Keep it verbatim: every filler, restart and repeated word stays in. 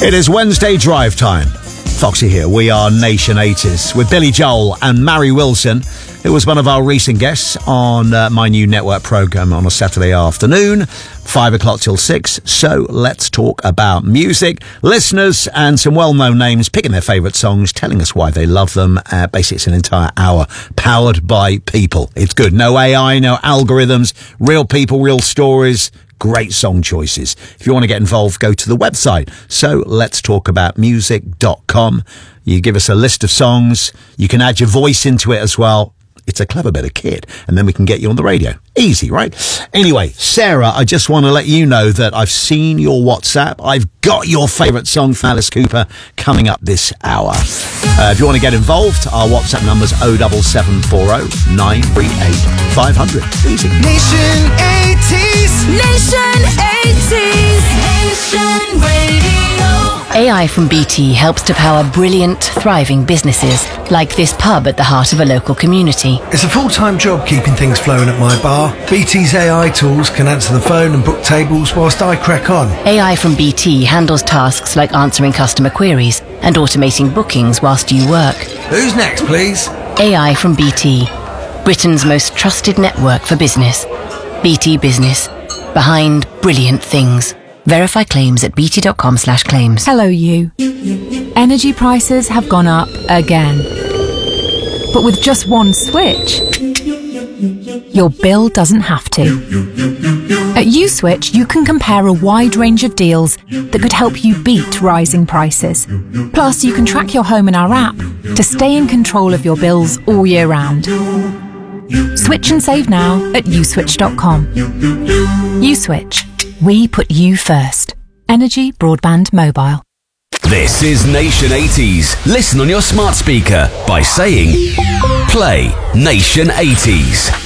It is Wednesday drive time. Foxy here. We are Nation eighties with Billy Joel and Mary Wilson, who was one of our recent guests on uh, my new network programme on a Saturday afternoon, five o'clock till six. So let's talk about music, listeners and some well-known names picking their favourite songs, telling us why they love them. Uh, basically, it's an entire hour powered by people. It's good. No A I, no algorithms, real people, real stories. Great song choices. If you want to get involved, go to the website. So let's talk about music dot com. You give us a list of songs. You can add your voice into it as well. It's a clever bit of kit. And then we can get you on the radio. Easy, right? Anyway, Sarah, I just want to let you know that I've seen your WhatsApp. I've got your favourite song from Alice Cooper coming up this hour. Uh, if you want to get involved, our WhatsApp number's oh seven seven four oh nine three eight five hundred. Easy. Nation eighties. Nation eighties. Nation Radio. A I from B T helps to power brilliant, thriving businesses, like this pub at the heart of a local community. It's a full-time job keeping things flowing at my bar. B T's A I tools can answer the phone and book tables whilst I crack on. A I from B T handles tasks like answering customer queries and automating bookings whilst you work. Who's next, please? A I from B T, Britain's most trusted network for business. B T Business, behind brilliant things. Verify claims at bt.com slash claims. Hello, you. Energy prices have gone up again. But with just one switch, your bill doesn't have to. At USwitch, you can compare a wide range of deals that could help you beat rising prices. Plus, you can track your home in our app to stay in control of your bills all year round. Switch and save now at uswitch dot com. USwitch. We put you first. Energy, broadband, mobile. This is Nation eighties. Listen on your smart speaker by saying, play Nation eighties.